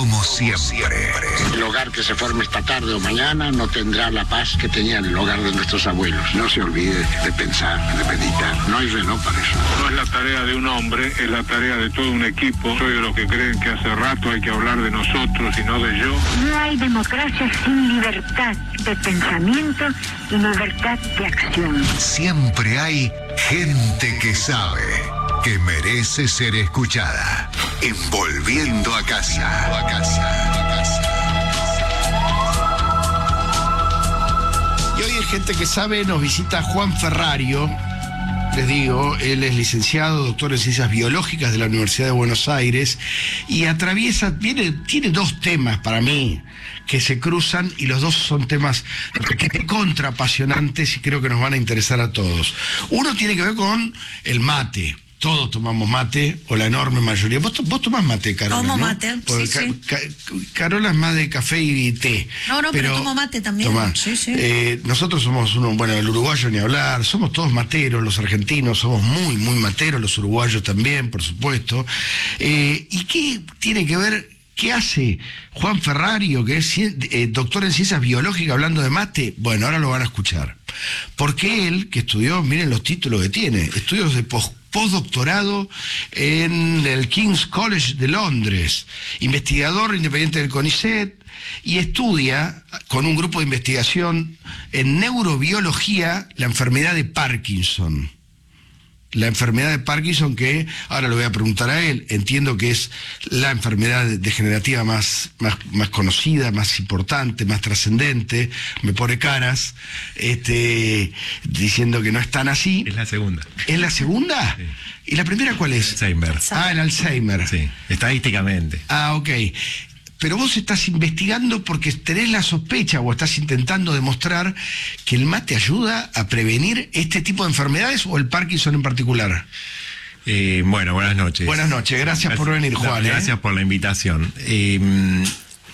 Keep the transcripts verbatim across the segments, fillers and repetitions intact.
como siempre. El hogar que se forme esta tarde o mañana no tendrá la paz que tenía el hogar de nuestros abuelos. No se olvide de pensar, de meditar. No hay reloj para eso. No es la tarea de un hombre, es la tarea de todo un equipo. Soy de los que creen que hace rato hay que hablar de nosotros y no de yo. No hay democracia sin libertad de pensamiento y libertad de acción. Siempre hay gente que sabe, que merece ser escuchada. Envolviendo a casa. A casa. A casa. Y hoy en Gente que Sabe nos visita Juan Ferrario. Les digo, él es licenciado, doctor en Ciencias Biológicas de la Universidad de Buenos Aires y atraviesa, tiene, tiene dos temas para mí que se cruzan y los dos son temas contra apasionantes y creo que nos van a interesar a todos. Uno tiene que ver con el mate. Todos tomamos mate, o la enorme mayoría. Vos, vos tomás mate, Carola, Tomo ¿no? mate, Porque sí, ca sí. ca Carola es más de café y té. No, no, pero, pero tomo mate también. Tomá. Sí, sí. Eh, nosotros somos uno, bueno, el uruguayo ni hablar, somos todos materos, los argentinos somos muy, muy materos, los uruguayos también, por supuesto. Eh, ¿Y qué tiene que ver, qué hace Juan Ferrario, que es eh, doctor en Ciencias Biológicas, hablando de mate? Bueno, ahora lo van a escuchar. Porque él, que estudió, miren los títulos que tiene, estudios de post postdoctorado en el King's College de Londres, investigador independiente del CONICET, y estudia con un grupo de investigación en neurobiología la enfermedad de Parkinson. La enfermedad de Parkinson, que ahora le voy a preguntar a él, entiendo que es la enfermedad degenerativa más, más, más conocida, más importante, más trascendente. Me pone caras este, diciendo que no es tan así. Es la segunda. ¿Es la segunda? Sí. ¿Y la primera cuál es? Alzheimer. Ah, el Alzheimer. Sí, estadísticamente. Ah, ok. Pero vos estás investigando porque tenés la sospecha o estás intentando demostrar que el mate ayuda a prevenir este tipo de enfermedades o el Parkinson en particular. Eh, bueno, buenas noches. Buenas noches, gracias, gracias por venir, Juan. No, gracias ¿eh? por la invitación. Eh,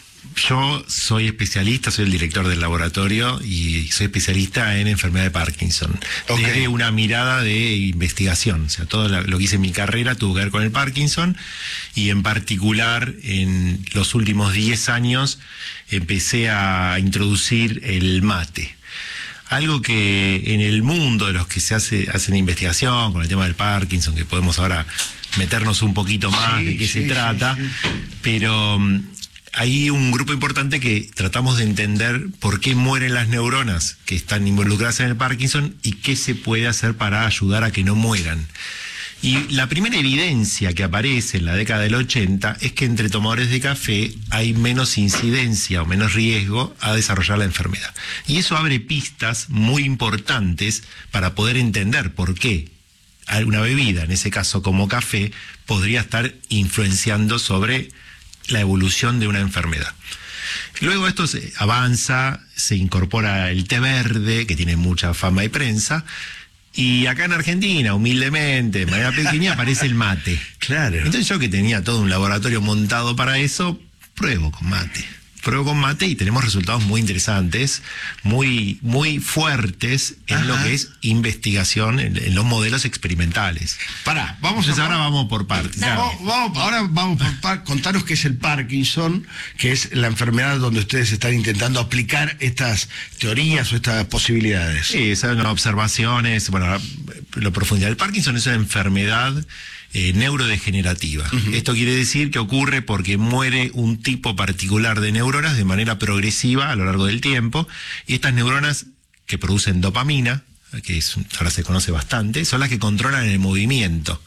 yo soy especialista, soy el director del laboratorio y soy especialista en enfermedad de Parkinson. Okay. Desde una mirada de investigación, o sea, todo lo que hice en mi carrera tuvo que ver con el Parkinson y en particular en los últimos diez años empecé a introducir el mate. Algo que en el mundo de los que se hace hacen investigación con el tema del Parkinson, que podemos ahora meternos un poquito más sí, de qué sí, se trata, sí, sí. pero hay un grupo importante que tratamos de entender por qué mueren las neuronas que están involucradas en el Parkinson y qué se puede hacer para ayudar a que no mueran. Y la primera evidencia que aparece en la década del ochenta es que entre tomadores de café hay menos incidencia o menos riesgo a desarrollar la enfermedad. Y eso abre pistas muy importantes para poder entender por qué alguna bebida, en ese caso como café, podría estar influenciando sobre la evolución de una enfermedad. Luego esto se avanza, se incorpora el té verde, que tiene mucha fama y prensa, y acá en Argentina, humildemente, de manera pequeña, aparece el mate. Claro. Entonces yo, que tenía todo un laboratorio montado para eso, pruebo con mate. Pruebo con mate y tenemos resultados muy interesantes, muy, muy fuertes en Ajá. lo que es investigación, en, en los modelos experimentales. Pará, vamos Entonces a... ahora vamos por partes. Vamos, vamos, ahora vamos por partes. Contanos qué es el Parkinson, que es la enfermedad donde ustedes están intentando aplicar estas teorías o estas posibilidades. Sí, son observaciones, bueno, lo profundidad. El Parkinson es una enfermedad Eh, neurodegenerativa. Uh-huh. Esto quiere decir que ocurre porque muere un tipo particular de neuronas de manera progresiva a lo largo del tiempo, y estas neuronas que producen dopamina, que es, ahora se conoce bastante, son las que controlan el movimiento.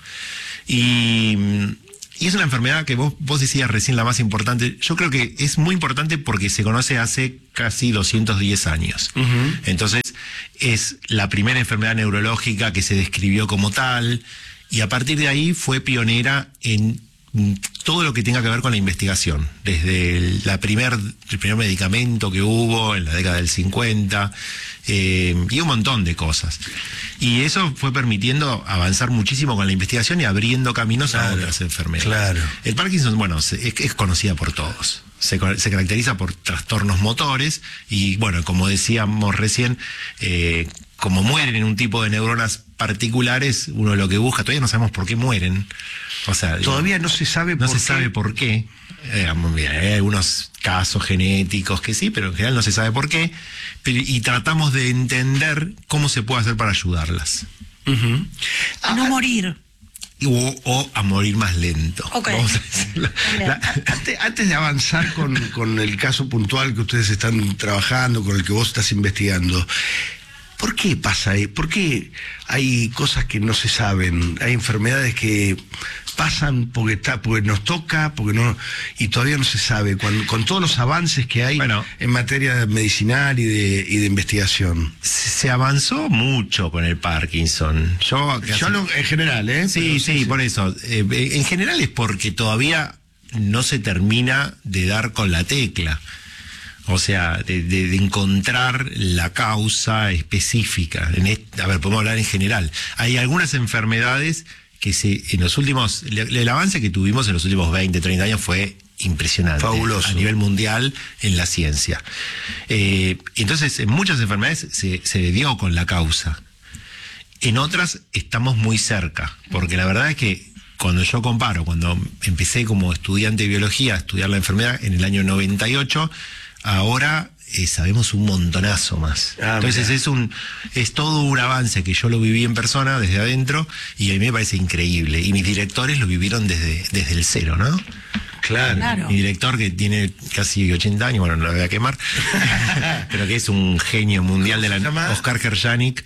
Y, y es una enfermedad que vos, vos decías recién la más importante. Yo creo que es muy importante porque se conoce hace casi doscientos diez años. Uh-huh. Entonces es la primera enfermedad neurológica que se describió como tal. Y a partir de ahí fue pionera en todo lo que tenga que ver con la investigación. Desde el, la primer, el primer medicamento que hubo en la década del cincuenta, eh, y un montón de cosas. Y eso fue permitiendo avanzar muchísimo con la investigación y abriendo caminos claro, a otras enfermedades. Claro. El Parkinson, bueno, es, es conocida por todos. Se, se caracteriza por trastornos motores y, bueno, como decíamos recién, eh, como mueren en un tipo de neuronas particulares, uno lo que busca, todavía no sabemos por qué mueren. O sea, todavía no se sabe no por se qué. sabe por qué. Eh, hay algunos casos genéticos que sí, pero en general no se sabe por qué. Pero, y tratamos de entender cómo se puede hacer para ayudarlas. Uh-huh. A no morir. O, o a morir más lento. Okay. Vamos a decirlo. La, antes, antes de avanzar con, con el caso puntual que ustedes están trabajando, con el que vos estás investigando, ¿por qué pasa ahí? ¿Por qué hay cosas que no se saben? Hay enfermedades que pasan porque está, porque nos toca, porque no, y todavía no se sabe, con, con todos los avances que hay bueno, en materia medicinal y de, y de investigación. Se avanzó mucho con el Parkinson. Yo, Yo lo, en general, ¿eh? Sí, Pero, sí, sí, sí, por eso. Eh, en general es porque todavía no se termina de dar con la tecla. O sea, de, de, de encontrar la causa específica. En este, a ver, podemos hablar en general. Hay algunas enfermedades que se, en los últimos, el, el avance que tuvimos en los últimos veinte, treinta años fue impresionante. Fabuloso. A nivel mundial en la ciencia. Eh, entonces, en muchas enfermedades se, se dio con la causa. En otras estamos muy cerca, porque la verdad es que cuando yo comparo, cuando empecé como estudiante de biología a estudiar la enfermedad en el año noventa y ocho, ahora eh, sabemos un montonazo más. Ah, Entonces mira. es un es todo un avance que yo lo viví en persona desde adentro y a mí me parece increíble. Y mis directores lo vivieron desde, desde el cero, ¿no? Claro. claro. Mi director, que tiene casi ochenta años, bueno, no lo voy a quemar, pero que es un genio mundial de la... Oscar Gerjanik,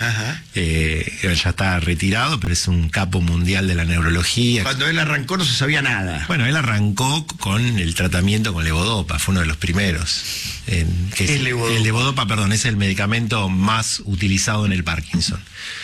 eh, ya está retirado, pero es un capo mundial de la neurología. Cuando él arrancó no se sabía nada. Bueno, él arrancó con el tratamiento con levodopa, fue uno de los primeros. En, que es, el, levodopa? el levodopa, perdón, es el medicamento más utilizado en el Parkinson.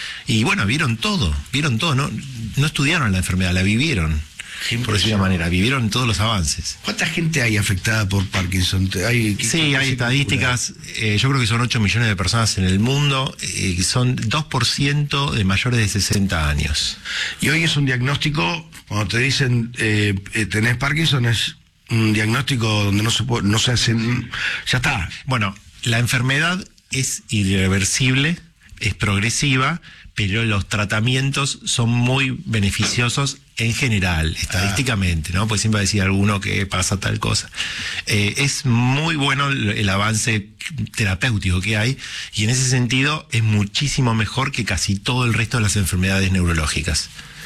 Y bueno, vieron todo, vieron todo, no, no estudiaron la enfermedad, la vivieron. Por decir de una manera, vivieron todos los avances. ¿Cuánta gente hay afectada por Parkinson? ¿Hay, sí, hay estadísticas, eh, yo creo que son ocho millones de personas en el mundo, eh, son dos por ciento de mayores de sesenta años. Y hoy es un diagnóstico, cuando te dicen eh, eh, tenés Parkinson, es un diagnóstico donde no se puede, no se hacen, ya está. Bueno, la enfermedad es irreversible, es progresiva, pero los tratamientos son muy beneficiosos en general, estadísticamente, ¿no? Pues siempre va a decir alguno que pasa tal cosa. Eh, es muy bueno el, el avance terapéutico que hay, y en ese sentido es muchísimo mejor que casi todo el resto de las enfermedades neurológicas.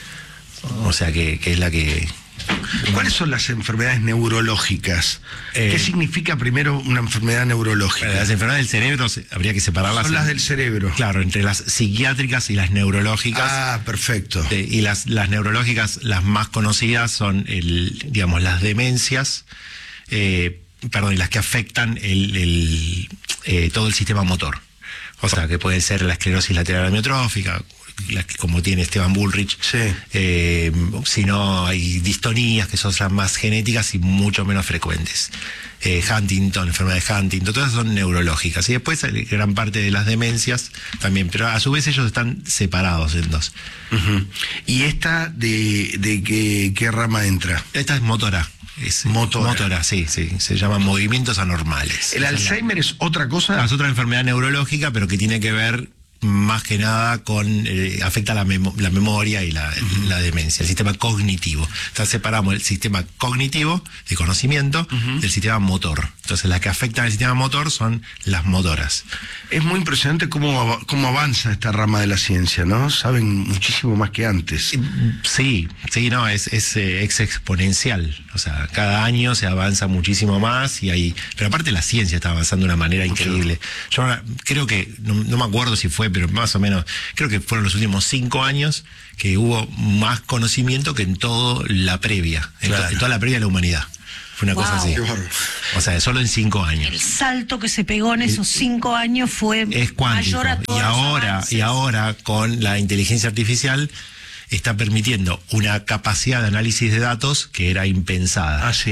O sea, que, que es la que... ¿Cuáles son las enfermedades neurológicas? Eh, ¿Qué significa primero una enfermedad neurológica? Las enfermedades del cerebro habría que separarlas. Son las en, del cerebro. Claro, entre las psiquiátricas y las neurológicas. Ah, perfecto. Eh, y las, las neurológicas, las más conocidas son, el, digamos, las demencias, eh, perdón, y las que afectan el, el, eh, todo el sistema motor. O sea, que puede ser la esclerosis lateral amiotrófica, como tiene Esteban Bullrich, sí. eh, si no hay distonías que son las más genéticas y mucho menos frecuentes. Eh, Huntington, enfermedad de Huntington, todas son neurológicas. Y después hay gran parte de las demencias también, pero a su vez ellos están separados en dos. Uh-huh. ¿Y esta de, de qué, qué rama entra? Esta es motora. Es, motora. Motora, sí, sí. Se llaman movimientos anormales. ¿El Alzheimer es otra cosa? Es otra enfermedad neurológica, pero que tiene que ver más que nada con eh, afecta la, memo la memoria y la, uh-huh. la demencia, el sistema cognitivo. Entonces separamos el sistema cognitivo de conocimiento uh-huh. del sistema motor. Entonces las que afectan al sistema motor son las motoras. Es muy impresionante cómo, cómo avanza esta rama de la ciencia, ¿no? Saben muchísimo más que antes. Sí, sí, no, es, es, es exponencial. O sea, cada año se avanza muchísimo más y hay, pero aparte la ciencia está avanzando de una manera increíble. Yo ahora creo que, no, no me acuerdo si fue, pero más o menos, creo que fueron los últimos cinco años que hubo más conocimiento que en toda la previa, en, claro. to, en toda la previa de la humanidad. Fue una wow. cosa así. O sea, solo en cinco años. El salto que se pegó en esos cinco años fue es cuántico. Mayor a todos y ahora, los y ahora con la inteligencia artificial está permitiendo una capacidad de análisis de datos que era impensada. Ah, sí.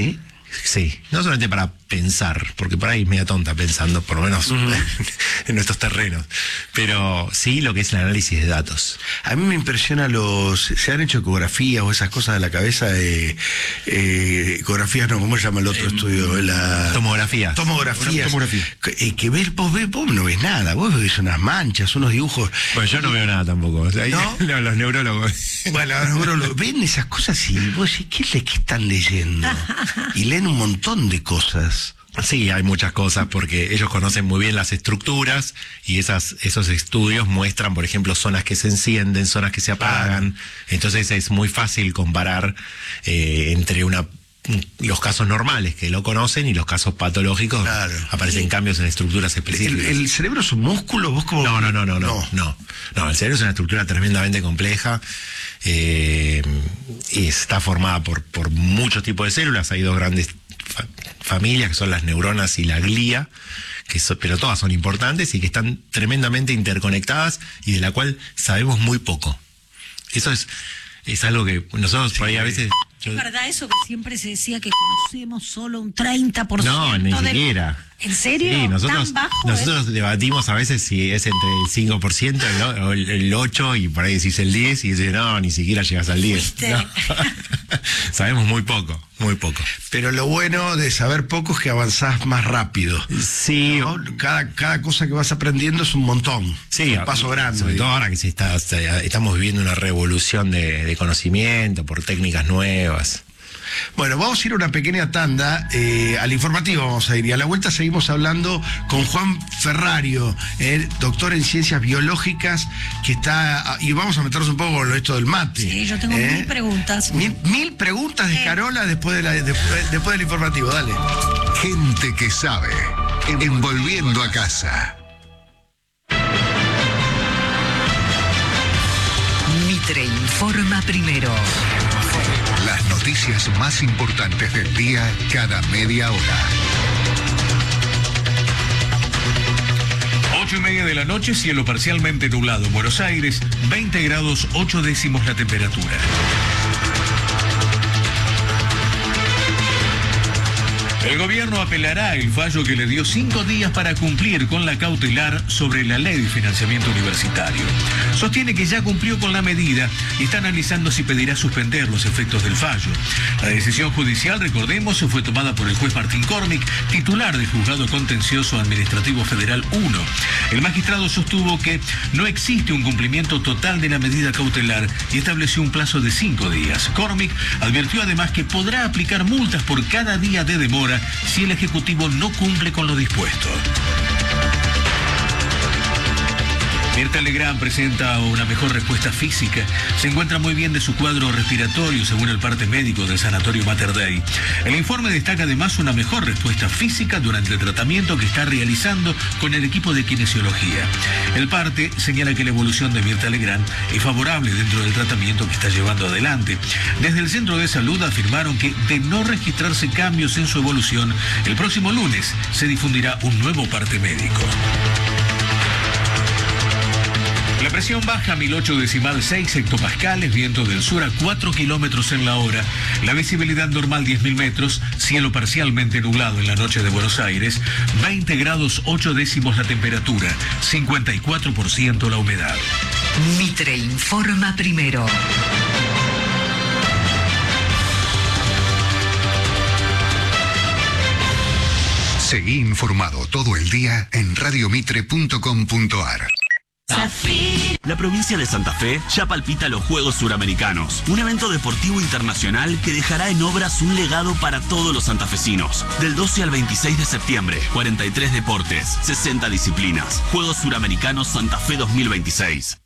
Sí, no solamente para pensar, porque por ahí es media tonta pensando, por lo menos uh-huh. en nuestros terrenos, pero sí lo que es el análisis de datos. A mí me impresiona los... Se han hecho ecografías o esas cosas de la cabeza, de eh, ecografías, no, ¿cómo se llama el otro eh, estudio? La... Tomografías. Tomografías. Tomografía. Que, que ves, vos, ves, vos no ves nada, vos ves unas manchas, unos dibujos. Bueno, yo no veo nada tampoco. O sea, ¿no? No, los neurólogos. Bueno, los neurólogos ven esas cosas y vos decís, ¿qué, ¿qué están leyendo? Y leen un montón de cosas. Sí, hay muchas cosas porque ellos conocen muy bien las estructuras y esas, esos estudios muestran, por ejemplo, zonas que se encienden, zonas que se apagan. Entonces es muy fácil comparar eh, entre una los casos normales que lo conocen y los casos patológicos. Claro. Aparecen sí. cambios en estructuras específicas. ¿El, el cerebro es un músculo? ¿Vos cómo? No, no, no, no, no, no. No, el cerebro es una estructura tremendamente compleja. Eh, y está formada por, por muchos tipos de células. Hay dos grandes fa familias, que son las neuronas y la glía, que so, pero todas son importantes y que están tremendamente interconectadas y de la cual sabemos muy poco. Eso es, es algo que nosotros sí. por ahí a veces... Yo... ¿Es verdad eso que siempre se decía que conocemos solo un treinta por ciento? No, ni de... siquiera. ¿En serio? Sí, nosotros, ¿Tan bajo, nosotros eh? debatimos a veces si es entre el cinco por ciento o el, el ocho por ciento y por ahí decís el diez por ciento y dices, no, ni siquiera llegas al diez por ciento. No. Sabemos muy poco, muy poco. Pero lo bueno de saber poco es que avanzás más rápido. Sí. ¿No? Cada, cada cosa que vas aprendiendo es un montón. Sí. Un paso grande. Sobre todo ahora que se está, estamos viviendo una revolución de, de conocimiento por técnicas nuevas. Bueno, vamos a ir a una pequeña tanda, eh, al informativo vamos a ir, y a la vuelta seguimos hablando con Juan Ferrario, eh, doctor en ciencias biológicas, que está, y vamos a meternos un poco con esto del mate. Sí, yo tengo eh, mil preguntas. Mil, mil preguntas de eh. Carola después, de la, de, después del informativo, dale. Gente que sabe, envolviendo a casa. Mitre informa primero. Las noticias más importantes del día cada media hora. Ocho y media de la noche, cielo parcialmente nublado en Buenos Aires, veinte grados ocho décimos la temperatura. El gobierno apelará el fallo que le dio cinco días para cumplir con la cautelar sobre la ley de financiamiento universitario. Sostiene que ya cumplió con la medida y está analizando si pedirá suspender los efectos del fallo. La decisión judicial, recordemos, fue tomada por el juez Martín Cormick, titular del Juzgado Contencioso Administrativo Federal uno. El magistrado sostuvo que no existe un cumplimiento total de la medida cautelar y estableció un plazo de cinco días. Cormick advirtió además que podrá aplicar multas por cada día de demora si el Ejecutivo no cumple con lo dispuesto. Mirta Legrand presenta una mejor respuesta física. Se encuentra muy bien de su cuadro respiratorio, según el parte médico del Sanatorio Mater Dei. El informe destaca además una mejor respuesta física durante el tratamiento que está realizando con el equipo de kinesiología. El parte señala que la evolución de Mirta Legrand es favorable dentro del tratamiento que está llevando adelante. Desde el Centro de Salud afirmaron que, de no registrarse cambios en su evolución, el próximo lunes se difundirá un nuevo parte médico. La presión baja mil ocho decimal seis hectopascales, viento del sur a cuatro kilómetros en la hora. La visibilidad normal diez mil metros, cielo parcialmente nublado en la noche de Buenos Aires, veinte grados ocho décimos la temperatura, cincuenta y cuatro por ciento la humedad. Mitre informa primero. Seguí informado todo el día en radio mitre punto com punto ar. La provincia de Santa Fe ya palpita los Juegos Suramericanos, un evento deportivo internacional que dejará en obras un legado para todos los santafesinos. Del doce al veintiséis de septiembre, cuarenta y tres deportes, sesenta disciplinas. Juegos Suramericanos Santa Fe dos mil veintiséis.